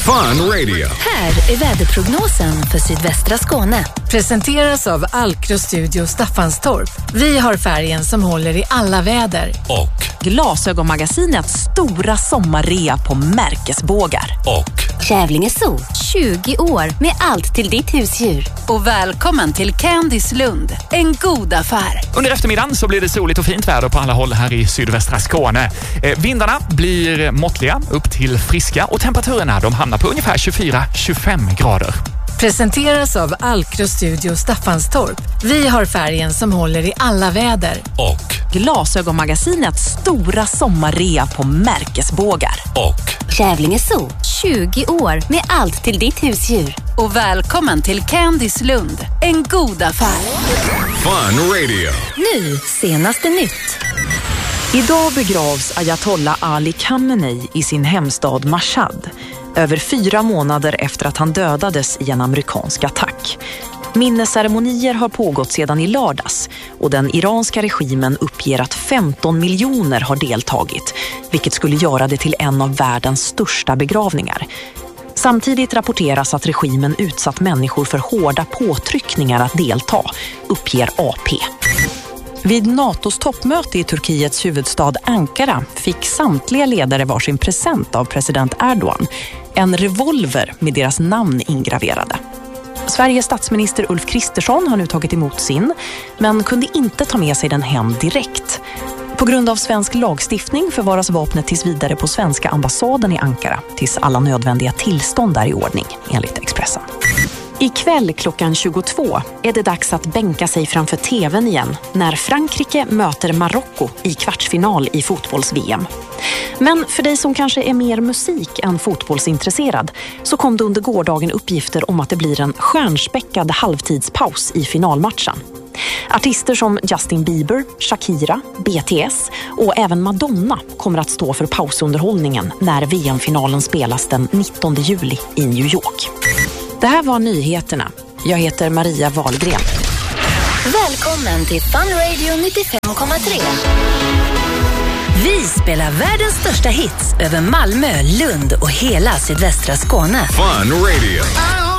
Fun Radio. Här är väderprognosen för sydvästra Skåne. Presenteras av Alcro Studio Staffanstorp. Vi har färgen som håller i alla väder. Och Glasögonmagasinets stora sommarrea på märkesbågar. och Kävlinge Zoo, 20 år med allt till ditt husdjur. Och välkommen till Candice Lund, en god affär. Under eftermiddagen så blir det soligt och fint väder på alla håll här i sydvästra Skåne. Vindarna blir måttliga upp till friska och temperaturerna de hamnar på ungefär 24-25 grader. Presenteras av Alcro Studio Staffanstorp. Vi har färgen som håller i alla väder. och Glasögonmagasinets stora sommarrea på märkesbågar. och Kävlinge Zoo, 20 år med allt till ditt husdjur. Och välkommen till Candice Lund, en god affär. Fun Radio. Nu, senaste nytt. Idag begravs Ayatollah Ali Khamenei i sin hemstad Mashhad. Över 4 månader efter att han dödades i en amerikansk attack. Minnesceremonier har pågått sedan i lördags och den iranska regimen uppger att 15 miljoner har deltagit, vilket skulle göra det till en av världens största begravningar. Samtidigt rapporteras att regimen utsatt människor för hårda påtryckningar att delta, uppger AP. Vid NATOs toppmöte i Turkiets huvudstad Ankara fick samtliga ledare varsin present av president Erdogan. En revolver med deras namn ingraverade. Sveriges statsminister Ulf Kristersson har nu tagit emot sin, men kunde inte ta med sig den hem direkt. På grund av svensk lagstiftning förvaras vapnet tills vidare på svenska ambassaden i Ankara tills alla nödvändiga tillstånd är i ordning, enligt Expressen. Ikväll klockan 22 är det dags att bänka sig framför tvn igen när Frankrike möter Marocko i kvartsfinal i fotbolls-VM. Men för dig som kanske är mer musik än fotbollsintresserad så kom det under gårdagen uppgifter om att det blir en stjärnspäckad halvtidspaus i finalmatchen. Artister som Justin Bieber, Shakira, BTS och även Madonna kommer att stå för pausunderhållningen när VM-finalen spelas den 19 juli i New York. Det här var nyheterna. Jag heter Maria Wahlgren. Välkommen till Fun Radio 95,3. Vi spelar världens största hits över Malmö, Lund och hela sydvästra Skåne. Fun Radio.